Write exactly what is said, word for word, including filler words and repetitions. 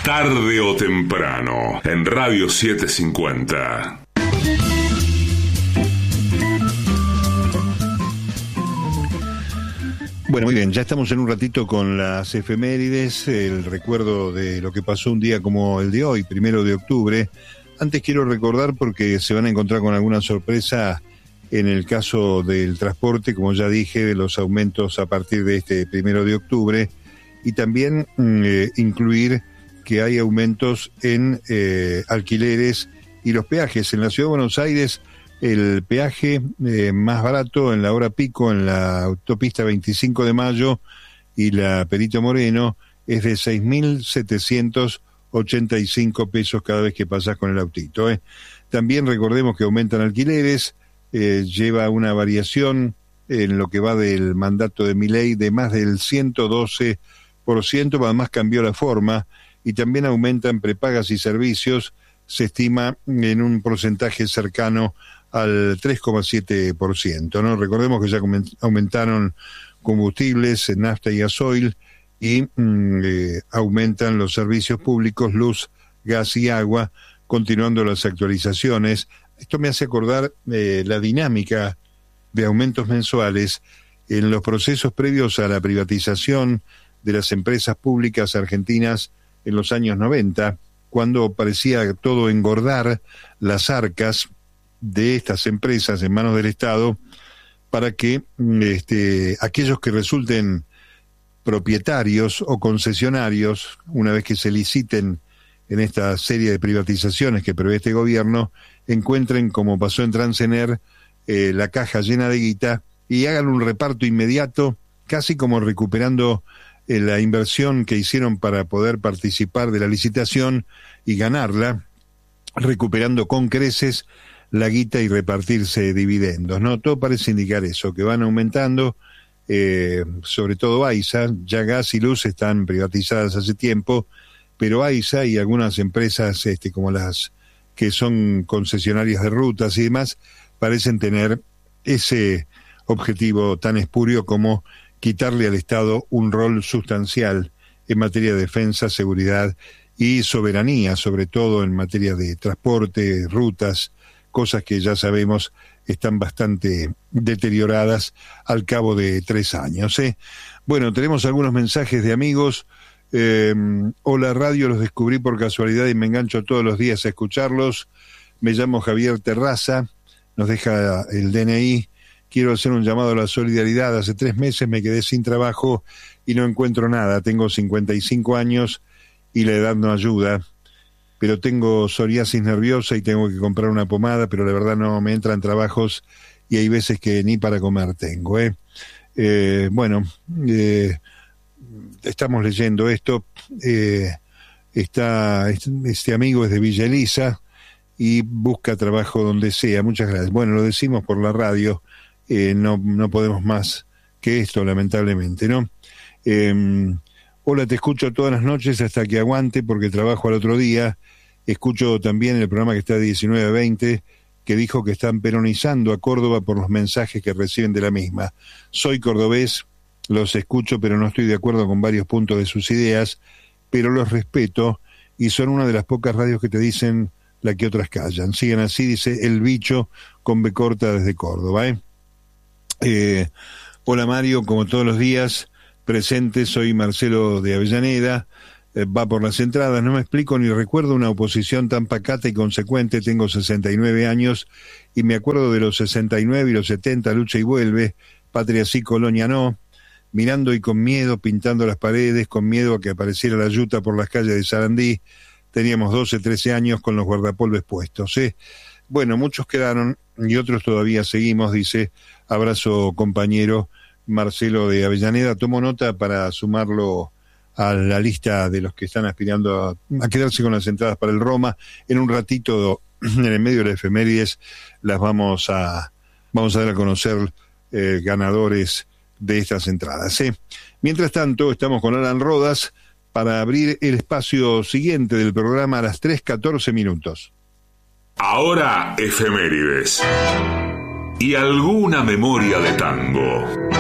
Tarde o temprano, en Radio setecientos cincuenta. Bueno, muy bien, ya estamos en un ratito con las efemérides, el recuerdo de lo que pasó un día como el de hoy, primero de octubre. Antes quiero recordar, porque se van a encontrar con alguna sorpresa en el caso del transporte, como ya dije, de los aumentos a partir de este primero de octubre, y también eh, incluir que hay aumentos en eh, alquileres y los peajes. En la Ciudad de Buenos Aires, el peaje eh, más barato en la hora pico en la autopista veinticinco de mayo y la Perito Moreno es de seis mil setecientos ochenta y cinco pesos cada vez que pasas con el autito. ¿eh? También recordemos que aumentan alquileres, eh, lleva una variación en lo que va del mandato de Milei de más del ciento doce por ciento, además cambió la forma, y también aumentan prepagas y servicios, se estima en un porcentaje cercano al tres coma siete por ciento, ¿no? Recordemos que ya aumentaron combustibles, nafta y gasoil, y mm, eh, aumentan los servicios públicos, luz, gas y agua, continuando las actualizaciones. Esto me hace acordar eh, la dinámica de aumentos mensuales en los procesos previos a la privatización de las empresas públicas argentinas en los años noventa, cuando parecía todo engordar las arcas de estas empresas en manos del Estado para que este, aquellos que resulten propietarios o concesionarios, una vez que se liciten en esta serie de privatizaciones que prevé este gobierno, encuentren, como pasó en Transener, eh, la caja llena de guita y hagan un reparto inmediato, casi como recuperando eh, la inversión que hicieron para poder participar de la licitación y ganarla, recuperando con creces la guita y repartirse dividendos, ¿no? Todo parece indicar eso, que van aumentando, eh, sobre todo AISA, ya Gas y Luz están privatizadas hace tiempo, pero AISA y algunas empresas este, como las que son concesionarias de rutas y demás, parecen tener ese objetivo tan espurio como quitarle al Estado un rol sustancial en materia de defensa, seguridad y soberanía, sobre todo en materia de transporte, rutas, cosas que ya sabemos están bastante deterioradas al cabo de tres años. ¿eh? Bueno, tenemos algunos mensajes de amigos. Eh, hola radio, los descubrí por casualidad y me engancho todos los días a escucharlos. Me llamo Javier Terraza, nos deja el D N I. Quiero hacer un llamado a la solidaridad. Hace tres meses me quedé sin trabajo y no encuentro nada. Tengo cincuenta y cinco años y la edad no ayuda, pero tengo psoriasis nerviosa y tengo que comprar una pomada, pero la verdad no me entran trabajos y hay veces que ni para comer tengo. ¿eh? Eh, bueno, eh, estamos leyendo esto. Eh, está este amigo es de Villa Elisa y busca trabajo donde sea. Muchas gracias. Bueno, lo decimos por la radio. Eh, no, no podemos más que esto, lamentablemente, ¿no? Eh, hola, te escucho todas las noches hasta que aguante porque trabajo al otro día. Escucho también el programa que está a diecinueve a veinte, que dijo que están peronizando a Córdoba por los mensajes que reciben de la misma. Soy cordobés, los escucho, pero no estoy de acuerdo con varios puntos de sus ideas, pero los respeto y son una de las pocas radios que te dicen la que otras callan. Sigan así, dice El Bicho, con B corta desde Córdoba, ¿eh? Eh, hola Mario, como todos los días, presente, soy Marcelo de Avellaneda, eh, va por las entradas, no me explico ni recuerdo una oposición tan pacata y consecuente, tengo sesenta y nueve años y me acuerdo de los sesenta y nueve y los setenta, lucha y vuelve, patria sí, colonia no, mirando y con miedo, pintando las paredes, con miedo a que apareciera la yuta por las calles de Sarandí, teníamos doce, trece años con los guardapolves puestos, ¿eh? Bueno, muchos quedaron y otros todavía seguimos, dice, abrazo compañero Marcelo de Avellaneda. Tomo nota para sumarlo a la lista de los que están aspirando a, a quedarse con las entradas para el Roma. En un ratito, en el medio de las efemérides, las vamos a, vamos a dar a conocer eh, ganadores de estas entradas. ¿eh? Mientras tanto, estamos con Alan Rodas para abrir el espacio siguiente del programa a las tres catorce minutos. Ahora efemérides y alguna memoria de tango.